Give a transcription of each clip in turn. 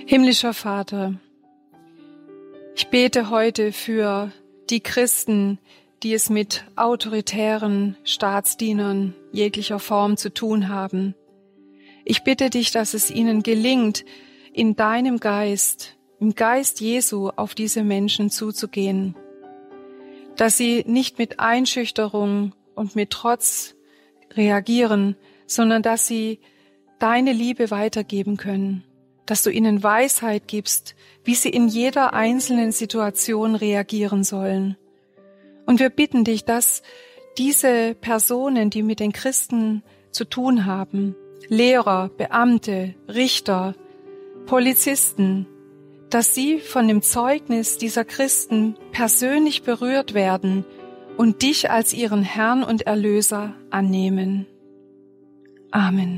Himmlischer Vater, ich bete heute für die Christen, die es mit autoritären Staatsdienern jeglicher Form zu tun haben. Ich bitte dich, dass es ihnen gelingt, in deinem Geist, im Geist Jesu auf diese Menschen zuzugehen, dass sie nicht mit Einschüchterung und mit Trotz reagieren, sondern dass sie deine Liebe weitergeben können, dass du ihnen Weisheit gibst, wie sie in jeder einzelnen Situation reagieren sollen. Und wir bitten dich, dass diese Personen, die mit den Christen zu tun haben, Lehrer, Beamte, Richter, Polizisten, dass sie von dem Zeugnis dieser Christen persönlich berührt werden und dich als ihren Herrn und Erlöser annehmen. Amen.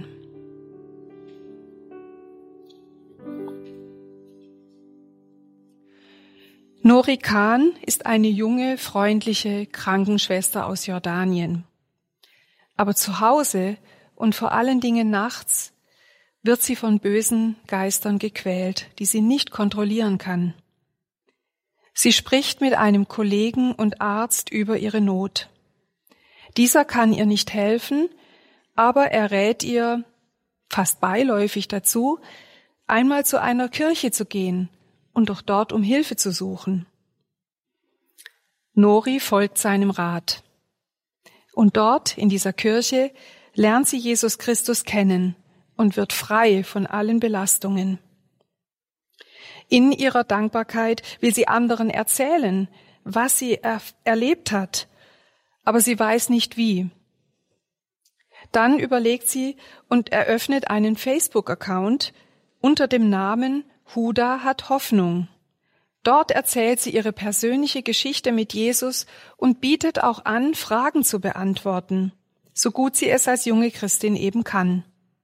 Nori Khan ist eine junge, freundliche Krankenschwester aus Jordanien. Aber zu Hause und vor allen Dingen nachts wird sie von bösen Geistern gequält, die sie nicht kontrollieren kann. Sie spricht mit einem Kollegen und Arzt über ihre Not. Dieser kann ihr nicht helfen, aber er rät ihr fast beiläufig dazu, einmal zu einer Kirche zu gehen und doch dort um Hilfe zu suchen. Nori folgt seinem Rat. Und dort, in dieser Kirche, lernt sie Jesus Christus kennen und wird frei von allen Belastungen. In ihrer Dankbarkeit will sie anderen erzählen, was sie erlebt hat, aber sie weiß nicht wie. Dann überlegt sie und eröffnet einen Facebook-Account unter dem Namen Huda hat Hoffnung. Dort erzählt sie ihre persönliche Geschichte mit Jesus und bietet auch an, Fragen zu beantworten, so gut sie es als junge Christin eben kann.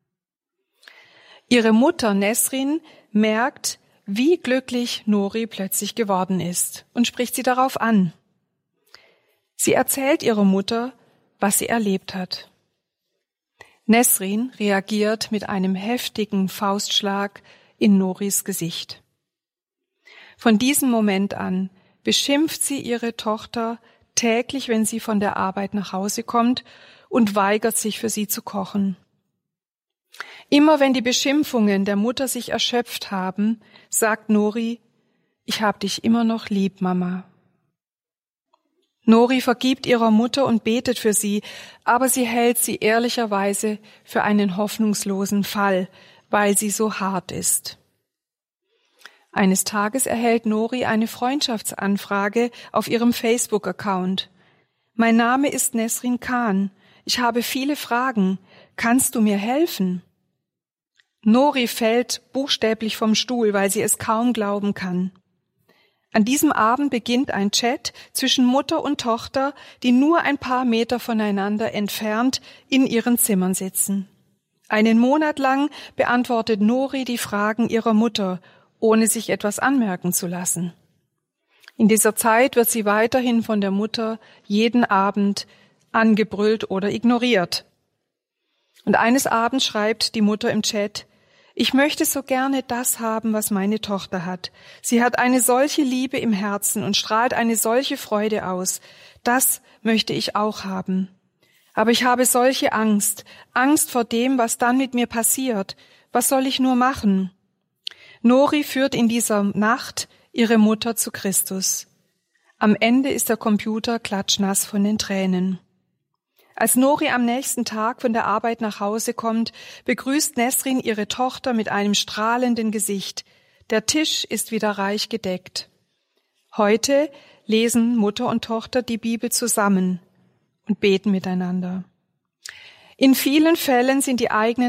Ihre Mutter Nesrin merkt, wie glücklich Nori plötzlich geworden ist und spricht sie darauf an. Sie erzählt ihrer Mutter, was sie erlebt hat. Nesrin reagiert mit einem heftigen Faustschlag in Noris Gesicht. Von diesem Moment an beschimpft sie ihre Tochter täglich, wenn sie von der Arbeit nach Hause kommt, und weigert sich, für sie zu kochen. Immer wenn die Beschimpfungen der Mutter sich erschöpft haben, sagt Nori: Ich hab dich immer noch lieb, Mama. Nori vergibt ihrer Mutter und betet für sie, aber sie hält sie ehrlicherweise für einen hoffnungslosen Fall, weil sie so hart ist. Eines Tages erhält Nori eine Freundschaftsanfrage auf ihrem Facebook-Account. Mein Name ist Nesrin Khan. Ich habe viele Fragen. Kannst du mir helfen? Nori fällt buchstäblich vom Stuhl, weil sie es kaum glauben kann. An diesem Abend beginnt ein Chat zwischen Mutter und Tochter, die nur ein paar Meter voneinander entfernt in ihren Zimmern sitzen. Einen Monat lang beantwortet Nori die Fragen ihrer Mutter, ohne sich etwas anmerken zu lassen. In dieser Zeit wird sie weiterhin von der Mutter jeden Abend angebrüllt oder ignoriert. Und eines Abends schreibt die Mutter im Chat: Ich möchte so gerne das haben, was meine Tochter hat. Sie hat eine solche Liebe im Herzen und strahlt eine solche Freude aus. Das möchte ich auch haben. Aber ich habe solche Angst vor dem, was dann mit mir passiert. Was soll ich nur machen? Nori führt in dieser Nacht ihre Mutter zu Christus. Am Ende ist der Computer klatschnass von den Tränen. Als Nori am nächsten Tag von der Arbeit nach Hause kommt, begrüßt Nesrin ihre Tochter mit einem strahlenden Gesicht. Der Tisch ist wieder reich gedeckt. Heute lesen Mutter und Tochter die Bibel zusammen und beten miteinander. In vielen Fällen sind die eigenen